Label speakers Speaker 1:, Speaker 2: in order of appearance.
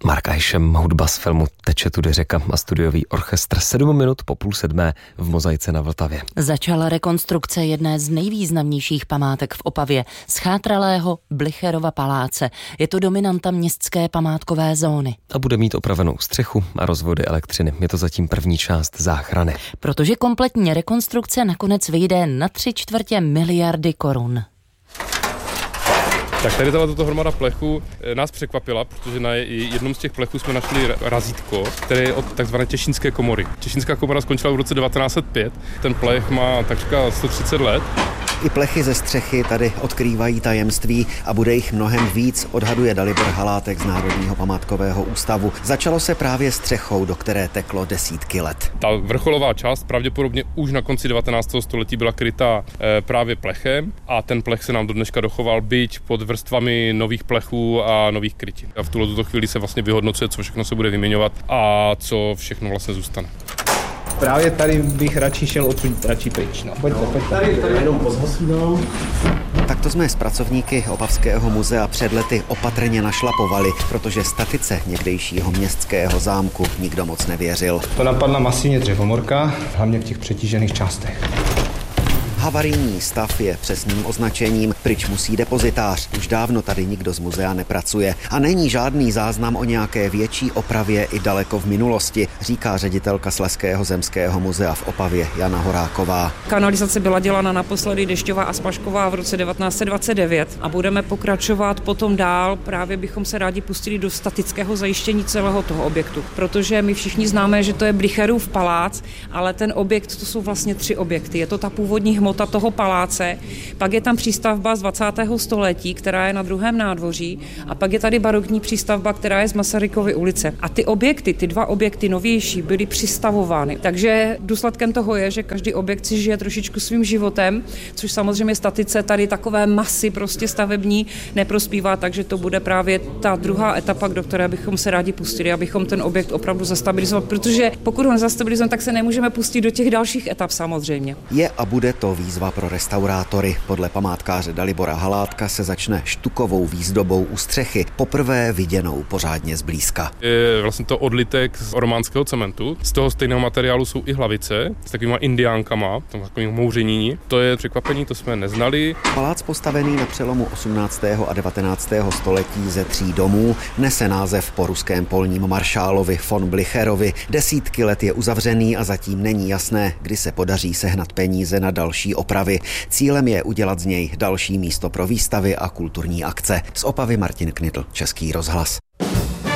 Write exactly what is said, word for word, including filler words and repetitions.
Speaker 1: Mark Isham, hudba z filmu Teče tudy řeka a studiový orchestr sedm minut po půl sedmé v Mozaice na Vltavě.
Speaker 2: Začala rekonstrukce jedné z nejvýznamnějších památek v Opavě, schátralého Blicherova paláce. Je to dominanta městské památkové zóny.
Speaker 1: A bude mít opravenou střechu a rozvody elektřiny. Je to zatím první část záchrany.
Speaker 2: Protože kompletní rekonstrukce nakonec vyjde na tři čtvrtě miliardy korun.
Speaker 3: Tak tady tato hromada plechu nás překvapila, protože na jednom z těch plechů jsme našli razítko, které je od takzvané Těšínské komory. Těšínská komora skončila v roce devatenáct set pět, ten plech má takřka sto třicet let.
Speaker 4: I plechy ze střechy tady odkrývají tajemství a bude jich mnohem víc, odhaduje Dalibor Halátek z Národního památkového ústavu. Začalo se právě střechou, do které teklo desítky let.
Speaker 3: Ta vrcholová část pravděpodobně už na konci devatenáctého století byla krytá e, právě plechem a ten plech se nám do dneška dochoval, byť pod vrstvami nových plechů a nových krytin. A v tuto chvíli se vlastně vyhodnocuje, co všechno se bude vyměňovat a co všechno vlastně zůstane.
Speaker 5: Právě tady bych radši šel odsud radši pryč. No. Pojďte, pojďte. Tady, tady jenom pozhasínám.
Speaker 4: Takto jsme s pracovníky Opavského muzea před lety opatrně našlapovali, protože statice někdejšího městského zámku nikdo moc nevěřil.
Speaker 5: To napadla masivně dřevomorka, hlavně v těch přetížených částech.
Speaker 4: Havarijní stav je přesným označením, pryč musí depozitář. Už dávno tady nikdo z muzea nepracuje a není žádný záznam o nějaké větší opravě i daleko v minulosti, říká ředitelka Slezského zemského muzea v Opavě Jana Horáková.
Speaker 6: Kanalizace byla dělána naposledy Dešťová a Smažková v roce devatenáct set dvacet devět a budeme pokračovat potom dál. Právě bychom se rádi pustili do statického zajištění celého toho objektu, protože my všichni známe, že to je Blicherův palác, ale ten objekt, to jsou vlastně tři objekty. Je to ta původní hmota toho paláce, pak je tam přístavba z dvacátého století, která je na druhém nádvoří a pak je tady barokní přístavba, která je z Masarykovy ulice. A ty objekty, ty dva objekty novější, byly přistavovány. Takže důsledkem toho je, že každý objekt si žije trošičku svým životem, což samozřejmě statice tady takové masy prostě stavební neprospívá, takže to bude právě ta druhá etapa, do které bychom se rádi pustili, abychom ten objekt opravdu zastabilizovali, protože pokud ho nezastabilizujeme, tak se nemůžeme pustit do těch dalších etap samozřejmě.
Speaker 4: Je a bude to výzva pro restaurátory. Podle památkáře Dalibora Halátka se začne štukovou výzdobou u střechy, poprvé viděnou pořádně zblízka.
Speaker 3: Je vlastně to odlitek z románského cementu. Z toho stejného materiálu jsou i hlavice s takovýma indiánkama, takovým mouřeníní. To je překvapení, to jsme neznali.
Speaker 4: Palác postavený na přelomu osmnáctého a devatenáctého století ze tří domů nese název po ruském polním maršálovi von Blicherovi. Desítky let je uzavřený a zatím není jasné, kdy se podaří sehnat peníze na další opravy. Cílem je udělat z něj další místo pro výstavy a kulturní akce. Z Opavy Martin Knitl, Český rozhlas.